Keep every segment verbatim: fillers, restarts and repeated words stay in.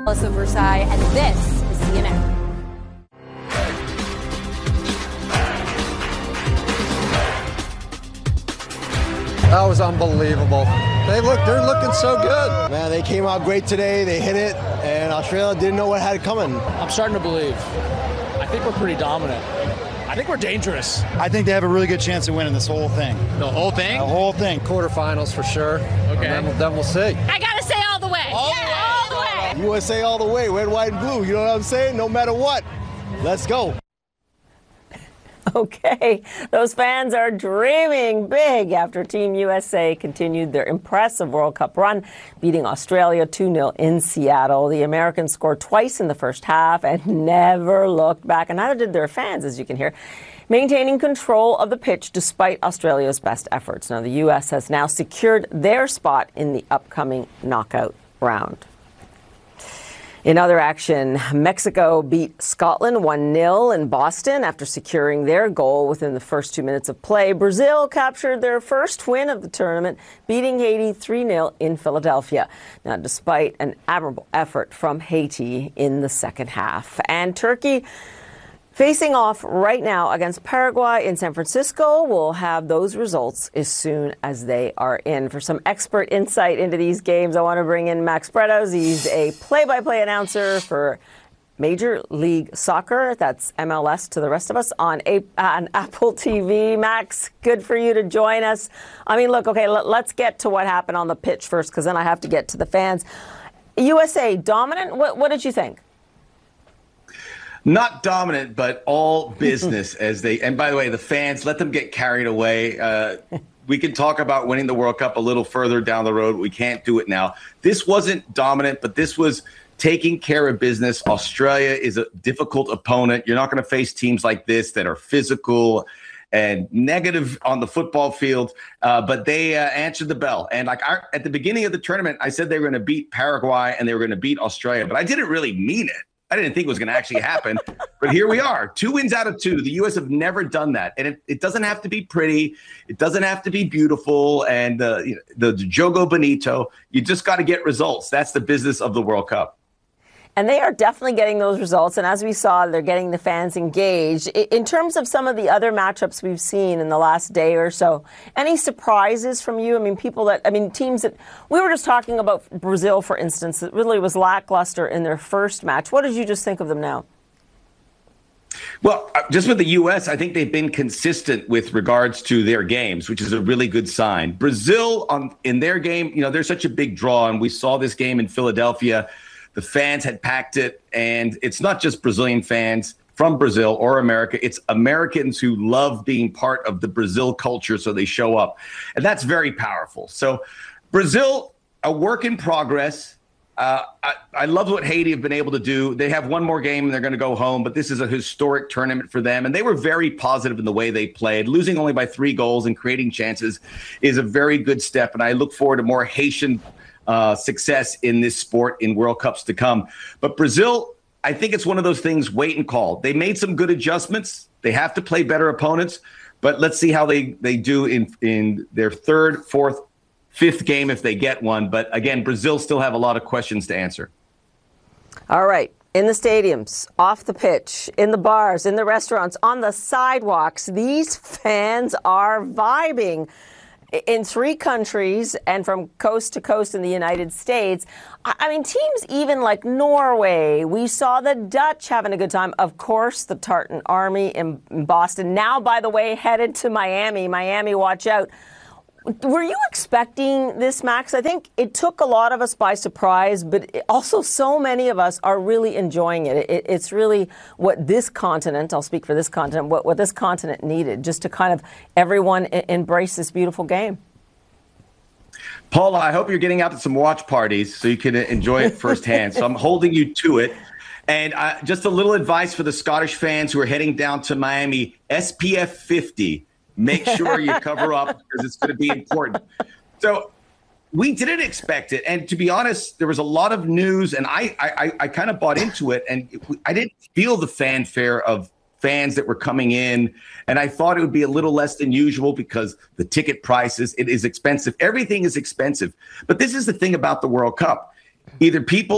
Melissa Versailles, and this is C N N. That was unbelievable. They look, they're looking so good. Man, they came out great today. They hit it, and Australia didn't know what had it coming. I'm starting to believe. I think we're pretty dominant. I think we're dangerous. I think they have a really good chance of winning this whole thing. The whole thing? The whole thing. Quarterfinals for sure. Okay. And then, we'll, then we'll see. I gotta say all the way. All yeah, the way. all the way. U S A all the way, red, white, and blue. You know what I'm saying? No matter what. Let's go. Okay, those fans are dreaming big after Team U S A continued their impressive World Cup run, beating Australia two nil in Seattle. The Americans scored twice in the first half and never looked back, and neither did their fans, as you can hear, maintaining control of the pitch despite Australia's best efforts. Now, the U S has now secured their spot in the upcoming knockout round. In other action, Mexico beat Scotland one nil in Boston after securing their goal within the first two minutes of play. Brazil captured their first win of the tournament, beating Haiti three nil in Philadelphia. Now, despite an admirable effort from Haiti in the second half. And Turkey, facing off right now against Paraguay in San Francisco, will have those results as soon as they are in. For some expert insight into these games, I want to bring in Max Bretos. He's a play-by-play announcer for Major League Soccer. That's M L S to the rest of us on, a- on Apple T V. Max, good for you to join us. I mean, look, okay, let- let's get to what happened on the pitch first, because then I have to get to the fans. U S A dominant? What, what did you think? Not dominant, but all business as they, and by the way, the fans, let them get carried away. Uh, we can talk about winning the World Cup a little further down the road. We can't do it now. This wasn't dominant, but this was taking care of business. Australia is a difficult opponent. You're not going to face teams like this that are physical and negative on the football field, uh, but they uh, answered the bell. And like I, at the beginning of the tournament, I said they were going to beat Paraguay and they were going to beat Australia, but I didn't really mean it. I didn't think it was going to actually happen, but here we are. Two wins out of two. The U S have never done that. And it, it doesn't have to be pretty. It doesn't have to be beautiful. And uh, you know, the, the Jogo Bonito, you just got to get results. That's the business of the World Cup. And they are definitely getting those results. And as we saw, they're getting the fans engaged. In terms of some of the other matchups we've seen in the last day or so, any surprises from you? I mean, people that, I mean, teams that, we were just talking about Brazil, for instance, that really was lackluster in their first match. What did you just think of them now? Well, just with the U S, I think they've been consistent with regards to their games, which is a really good sign. Brazil, on in their game, you know, they're such a big draw, and we saw this game in Philadelphia. The fans had packed it, and it's not just Brazilian fans from Brazil or America. It's Americans who love being part of the Brazil culture, so they show up. And that's very powerful. So Brazil, a work in progress. Uh, I, I love what Haiti have been able to do. They have one more game, and they're going to go home, but this is a historic tournament for them. And they were very positive in the way they played. Losing only by three goals and creating chances is a very good step, and I look forward to more Haitian Uh, success in this sport in World Cups to come. But Brazil, I think it's one of those things, wait and call. They made some good adjustments. They have to play better opponents, but let's see how they, they do in, in their third, fourth, fifth game if they get one. But again, Brazil still have a lot of questions to answer. All right. In the stadiums, off the pitch, in the bars, in the restaurants, on the sidewalks, these fans are vibing. In three countries and from coast to coast in the United States. I mean, teams even like Norway. We saw the Dutch having a good time. Of course, the Tartan Army in Boston. Now, by the way, headed to Miami. Miami, watch out. Were you expecting this, Max? I think it took a lot of us by surprise, but it also so many of us are really enjoying it. it. It's really what this continent, I'll speak for this continent, what, what this continent needed, just to kind of everyone I- embrace this beautiful game. Paula, I hope you're getting out to some watch parties so you can enjoy it firsthand. So I'm holding you to it. And uh, just a little advice for the Scottish fans who are heading down to Miami, S P F fifty. Make sure you cover up because it's going to be important. So we didn't expect it. And to be honest, there was a lot of news, and I I, I kind of bought into it. And I didn't feel the fanfare of fans that were coming in. And I thought it would be a little less than usual because the ticket prices, it is expensive. Everything is expensive. But this is the thing about the World Cup. Either people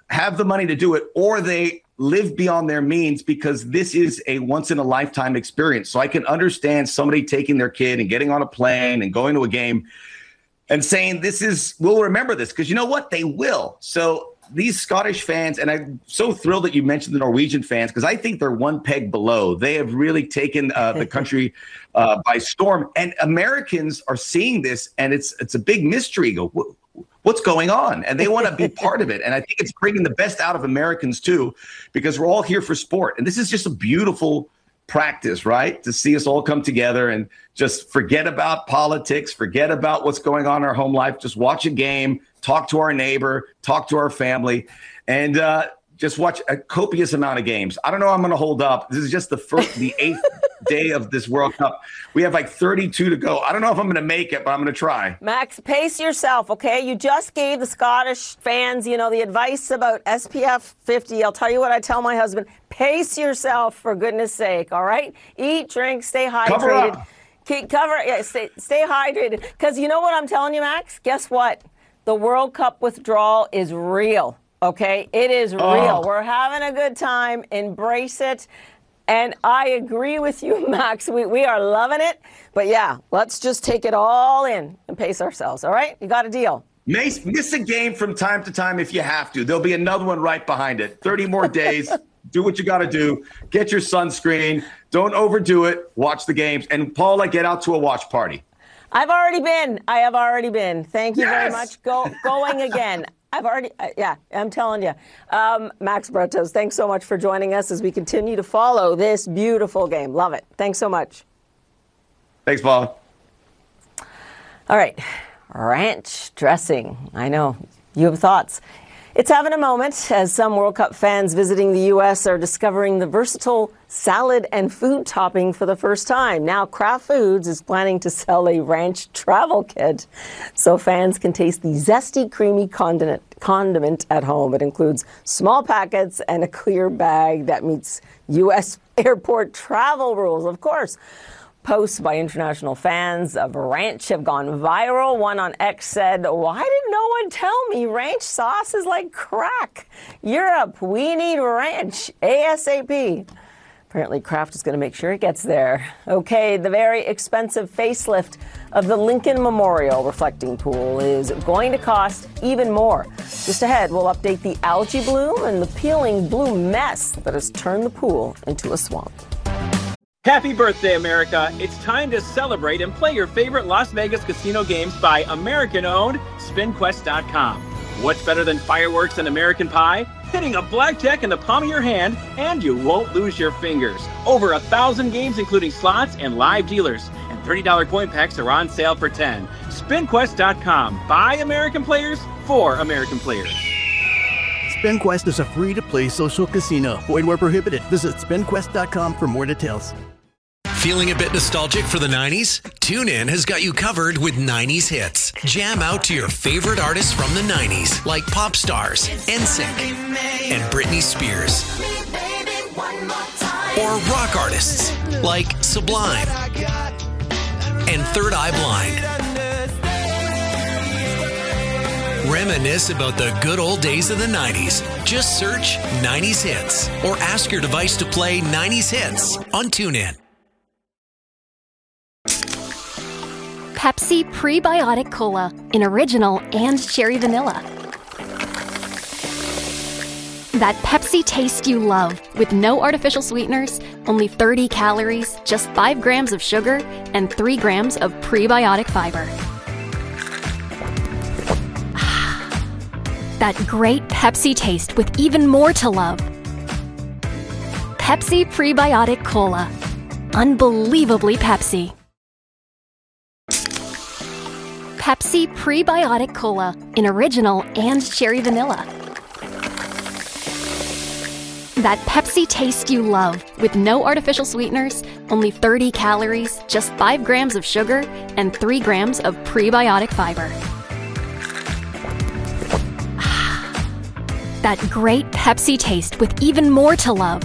have the money to do it, or they live beyond their means, because this is a once in a lifetime experience. So I can understand somebody taking their kid and getting on a plane and going to a game and saying, this is, we'll remember this, because you know what? They will. So these Scottish fans, and I'm so thrilled that you mentioned the Norwegian fans, because I think they're one peg below. They have really taken uh, the country uh, by storm. And Americans are seeing this, and it's it's a big mystery. Go, what's going on? And they want to be part of it. And I think it's bringing the best out of Americans, too, because we're all here for sport. And this is just a beautiful practice, right? To see us all come together and just forget about politics, forget about what's going on in our home life, just watch a game, talk to our neighbor, talk to our family, and uh, just watch a copious amount of games. I don't know how I'm going to hold up. This is just the first, the eighth day of this World Cup. We have like thirty-two to go. I don't know if I'm going to make it, but I'm going to try. Max, pace yourself, okay? You just gave the Scottish fans, you know, the advice about S P F fifty. I'll tell you what I tell my husband. Pace yourself, for goodness sake, all right? Eat, drink, stay hydrated. Cover up. Keep, cover, yeah, stay, stay hydrated. Because you know what I'm telling you, Max? Guess what? The World Cup withdrawal is real, okay? It is real. Oh. We're having a good time. Embrace it. And I agree with you, Max. We we are loving it. But yeah, let's just take it all in and pace ourselves, all right? You got a deal. Miss, miss a game from time to time if you have to. There'll be another one right behind it. thirty more days. Do what you got to do. Get your sunscreen. Don't overdo it. Watch the games. And Paula, get out to a watch party. I've already been. I have already been. Thank you Yes! very much. Go going again. I've already, uh, yeah, I'm telling you. Um, Max Bretos, thanks so much for joining us as we continue to follow this beautiful game. Love it. Thanks so much. Thanks, Paula. All right. Ranch dressing. I know. You have thoughts. It's having a moment as some World Cup fans visiting the U S are discovering the versatile salad and food topping for the first time. Now, Kraft Foods is planning to sell a ranch travel kit so fans can taste the zesty, creamy condiment, condiment at home. It includes small packets and a clear bag that meets U S airport travel rules, of course. Posts by international fans of ranch have gone viral. One on X said, "Why did no one tell me ranch sauce is like crack? Europe, we need ranch ASAP." Apparently, Kraft is going to make sure it gets there. Okay, the very expensive facelift of the Lincoln Memorial reflecting pool is going to cost even more. Just ahead, we'll update the algae bloom and the peeling blue mess that has turned the pool into a swamp. Happy birthday, America. It's time to celebrate and play your favorite Las Vegas casino games by American-owned Spin Quest dot com. What's better than fireworks and American pie? Hitting a blackjack in the palm of your hand, and you won't lose your fingers. Over a thousand games, including slots and live dealers. And thirty dollar coin packs are on sale for ten dollars. Spin Quest dot com. By American players, for American players. SpinQuest is a free-to-play social casino. Void where prohibited. Visit Spin Quest dot com for more details. Feeling a bit nostalgic for the nineties? TuneIn has got you covered with nineties hits. Jam out to your favorite artists from the nineties, like Pop Stars, N Sync, and Britney Spears. Or rock artists, like Sublime and Third Eye Blind. Reminisce about the good old days of the nineties. Just search nineties hits or ask your device to play nineties hits on TuneIn. Pepsi Prebiotic Cola in original and cherry vanilla. That Pepsi taste you love with no artificial sweeteners, only thirty calories, just five grams of sugar, and three grams of prebiotic fiber. That great Pepsi taste with even more to love. Pepsi Prebiotic Cola. Unbelievably Pepsi. Pepsi Prebiotic Cola in original and cherry vanilla. That Pepsi taste you love with no artificial sweeteners, only thirty calories, just five grams of sugar, and three grams of prebiotic fiber. That great Pepsi taste with even more to love.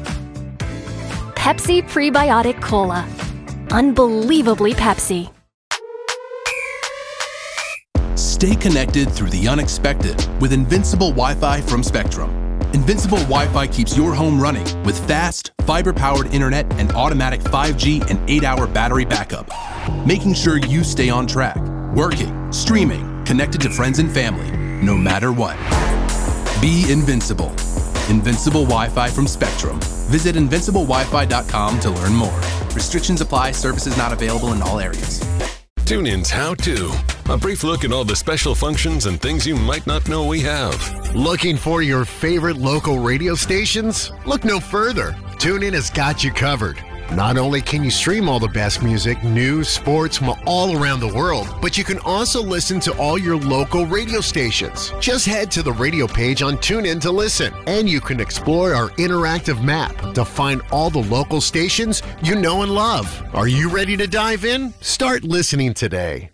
Pepsi Prebiotic Cola. Unbelievably Pepsi. Stay connected through the unexpected with Invincible Wi-Fi from Spectrum. Invincible Wi-Fi keeps your home running with fast, fiber-powered internet and automatic five G and eight hour battery backup, making sure you stay on track, working, streaming, connected to friends and family, no matter what. Be invincible. Invincible Wi-Fi from Spectrum. Visit invincible wi fi dot com to learn more. Restrictions apply. Services not available in all areas. TuneIn's How To. A brief look at all the special functions and things you might not know we have. Looking for your favorite local radio stations? Look no further. TuneIn has got you covered. Not only can you stream all the best music, news, sports from all around the world, but you can also listen to all your local radio stations. Just head to the radio page on TuneIn to listen, and you can explore our interactive map to find all the local stations you know and love. Are you ready to dive in? Start listening today.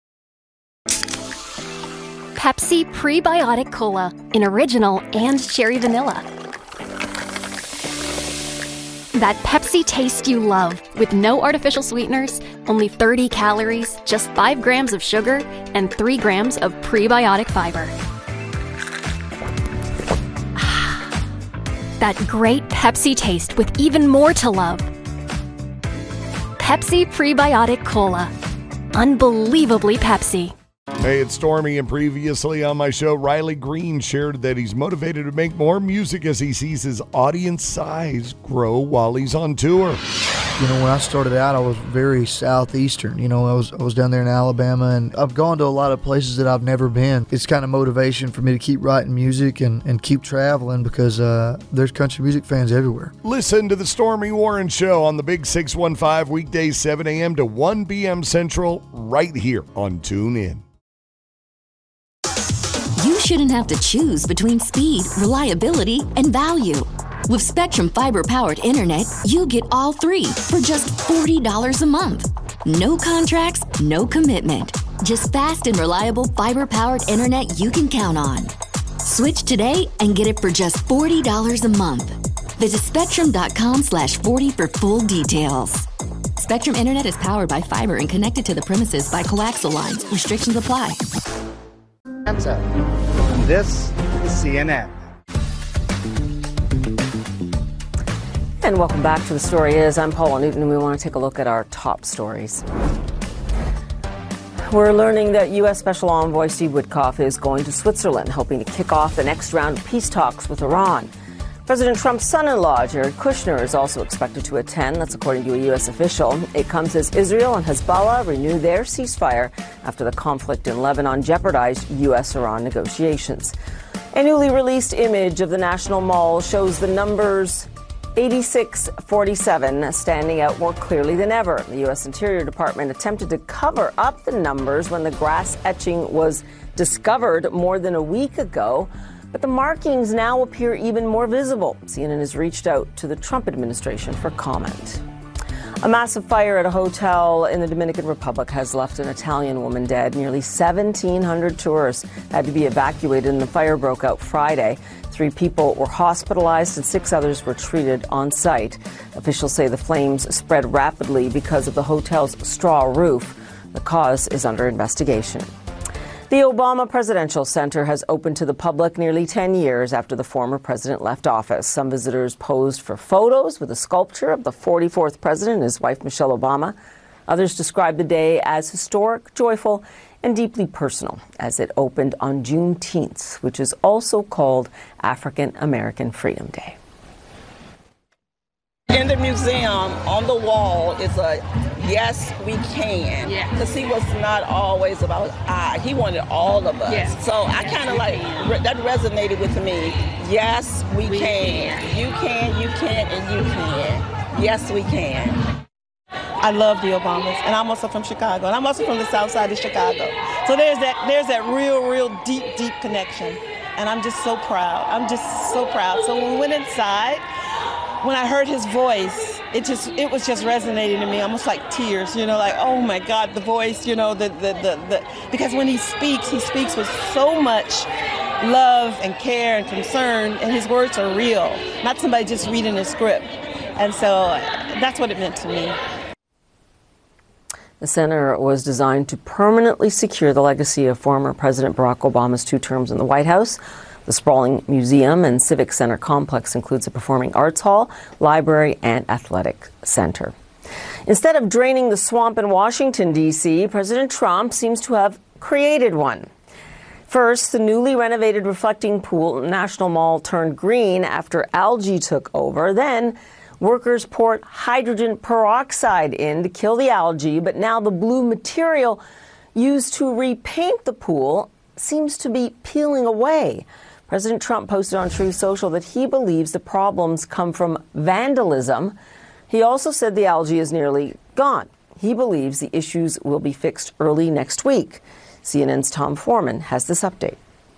Pepsi Prebiotic Cola in original and cherry vanilla. That Pepsi taste you love with no artificial sweeteners, only thirty calories, just five grams of sugar, and three grams of prebiotic fiber. That great Pepsi taste with even more to love. Pepsi Prebiotic Cola. Unbelievably Pepsi. Hey, it's Stormy, and previously on my show, Riley Green shared that he's motivated to make more music as he sees his audience size grow while he's on tour. You know, when I started out, I was very southeastern. You know, I was I was down there in Alabama, and I've gone to a lot of places that I've never been. It's kind of motivation for me to keep writing music and, and keep traveling because uh, there's country music fans everywhere. Listen to the Stormy Warren Show on the Big six one five, weekdays seven a.m. to one p.m. Central, right here on TuneIn. You shouldn't have to choose between speed, reliability, and value. With Spectrum Fiber-powered internet, you get all three for just forty dollars a month. No contracts, no commitment. Just fast and reliable fiber-powered internet you can count on. Switch today and get it for just forty dollars a month. Visit spectrum.com slash 40 for full details. Spectrum Internet is powered by fiber and connected to the premises by coaxial lines. Restrictions apply. That's it. This is C N N. And welcome back to The Story Is. I'm Paula Newton, and we want to take a look at our top stories. We're learning that U S Special Envoy Steve Witkoff is going to Switzerland, hoping to kick off the next round of peace talks with Iran. President Trump's son-in-law, Jared Kushner, is also expected to attend. That's according to a U S official. It comes as Israel and Hezbollah renew their ceasefire after the conflict in Lebanon jeopardized U S Iran negotiations. A newly released image of the National Mall shows the numbers eighty-six forty-seven standing out more clearly than ever. The U S Interior Department attempted to cover up the numbers when the grass etching was discovered more than a week ago. But the markings now appear even more visible. C N N has reached out to the Trump administration for comment. A massive fire at a hotel in the Dominican Republic has left an Italian woman dead. Nearly seventeen hundred tourists had to be evacuated, and the fire broke out Friday. Three people were hospitalized and six others were treated on site. Officials say the flames spread rapidly because of the hotel's straw roof. The cause is under investigation. The Obama Presidential Center has opened to the public nearly ten years after the former president left office. Some visitors posed for photos with a sculpture of the forty-fourth president and his wife, Michelle Obama. Others described the day as historic, joyful, and deeply personal, as it opened on Juneteenth, which is also called African American Freedom Day. In the museum, on the wall, is a yes, we can. Because yeah. he was not always about I. He wanted all of us. Yeah. So I kind of like, re- that resonated with me. Yes, we, we can. can. You can, you can, and you can. Yes, we can. I love the Obamas, and I'm also from Chicago, and I'm also from the south side of Chicago. So there's that, there's that real, real deep, deep connection. And I'm just so proud. I'm just so proud. So when we went inside, when I heard his voice, it just it was just resonating to me, almost like tears, you know, like, oh my God, the voice, you know, the the the, the because when he speaks, he speaks with so much love and care and concern, and his words are real, not somebody just reading a script. And so that's what it meant to me. The center was designed to permanently secure the legacy of former President Barack Obama's two terms in the White House. The sprawling museum and civic center complex includes a performing arts hall, library, and athletic center. Instead of draining the swamp in Washington, D C, President Trump seems to have created one. First, the newly renovated reflecting pool at National Mall turned green after algae took over. Then, workers poured hydrogen peroxide in to kill the algae, but now the blue material used to repaint the pool seems to be peeling away. President Trump posted on Truth Social that he believes the problems come from vandalism. He also said the algae is nearly gone. He believes the issues will be fixed early next week. C N N's Tom Foreman has this update.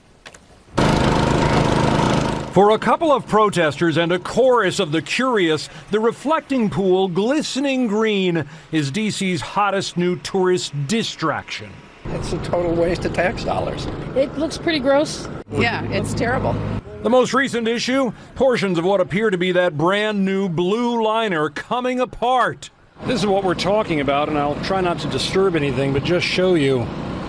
For a couple of protesters and a chorus of the curious, the reflecting pool, glistening green, is D C's hottest new tourist distraction. It's a total waste of tax dollars. It looks pretty gross. Yeah, it's terrible. The most recent issue, portions of what appear to be that brand new blue liner coming apart. This is what we're talking about, and I'll try not to disturb anything, but just show you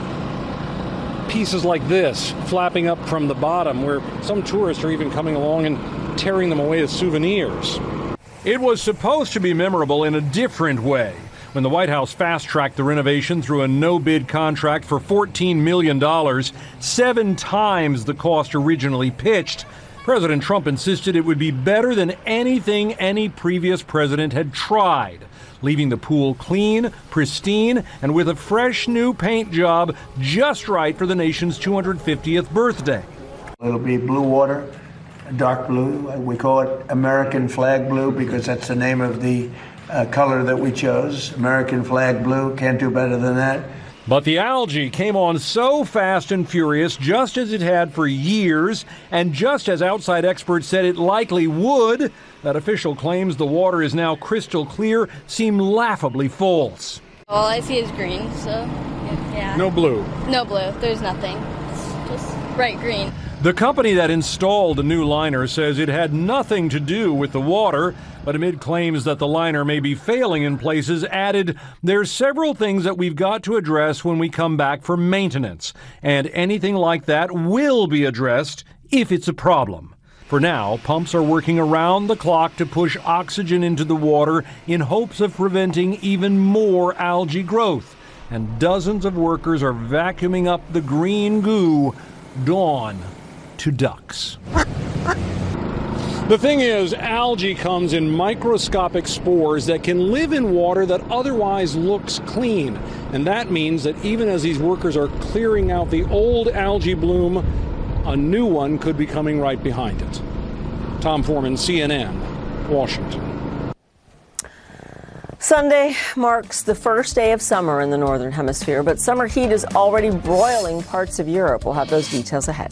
pieces like this flapping up from the bottom, where some tourists are even coming along and tearing them away as souvenirs. It was supposed to be memorable in a different way. When the White House fast-tracked the renovation through a no-bid contract for fourteen million dollars, seven times the cost originally pitched, President Trump insisted it would be better than anything any previous president had tried, leaving the pool clean, pristine, and with a fresh new paint job just right for the nation's two hundred fiftieth birthday. It'll be blue water, dark blue. We call it American flag blue because that's the name of the uh, color that we chose. American flag blue, can't do better than that. But the algae came on so fast and furious, just as it had for years, and just as outside experts said it likely would, that official claims the water is now crystal clear seem laughably false. All I see is green, so yeah. No blue. No blue. There's nothing. It's just bright green. The company that installed the new liner says it had nothing to do with the water, but amid claims that the liner may be failing in places, added, "There's several things that we've got to address when we come back for maintenance, and anything like that will be addressed if it's a problem." For now, pumps are working around the clock to push oxygen into the water in hopes of preventing even more algae growth, and dozens of workers are vacuuming up the green goo, dawn to ducks. The thing is, algae comes in microscopic spores that can live in water that otherwise looks clean. And that means that even as these workers are clearing out the old algae bloom, a new one could be coming right behind it. Tom Foreman, C N N, Washington. Sunday marks the first day of summer in the Northern Hemisphere, but summer heat is already broiling parts of Europe. We'll have those details ahead.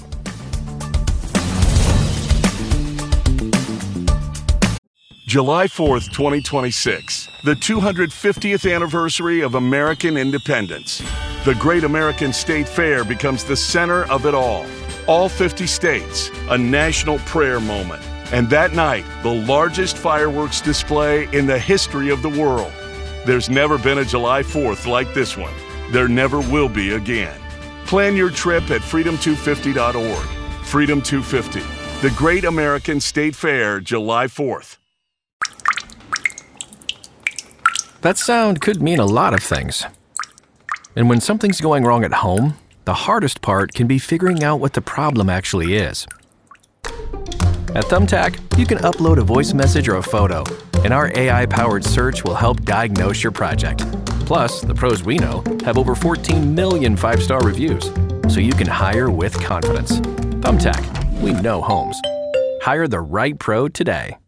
July fourth, twenty twenty-six, the two hundred fiftieth anniversary of American independence. The Great American State Fair becomes the center of it all. All fifty states, a national prayer moment. And that night, the largest fireworks display in the history of the world. There's never been a July fourth like this one. There never will be again. Plan your trip at freedom two fifty dot org. Freedom two fifty, the Great American State Fair, July fourth. That sound could mean a lot of things. And when something's going wrong at home, the hardest part can be figuring out what the problem actually is. At Thumbtack, you can upload a voice message or a photo, and our A I-powered search will help diagnose your project. Plus, the pros we know have over fourteen million five-star reviews, so you can hire with confidence. Thumbtack, we know homes. Hire the right pro today.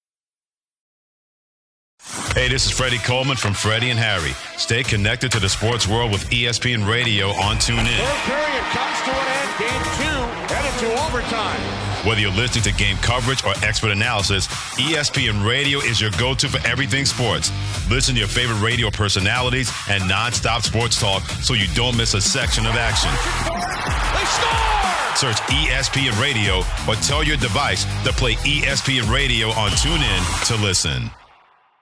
Hey, this is Freddie Coleman from Freddie and Harry. Stay connected to the sports world with E S P N Radio on TuneIn. Third period comes to an end. Game two headed to overtime. Whether you're listening to game coverage or expert analysis, E S P N Radio is your go-to for everything sports. Listen to your favorite radio personalities and nonstop sports talk so you don't miss a section of action. They score! Search E S P N Radio or tell your device to play E S P N Radio on TuneIn to listen.